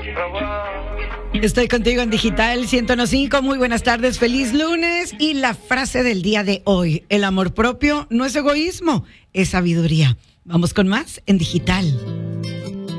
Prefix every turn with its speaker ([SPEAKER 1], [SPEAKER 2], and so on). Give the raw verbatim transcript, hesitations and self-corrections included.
[SPEAKER 1] Estoy contigo en Digital ciento uno punto cinco. Muy buenas tardes, feliz lunes. Y la frase del día de hoy: el amor propio no es egoísmo, es sabiduría. Vamos con más en Digital.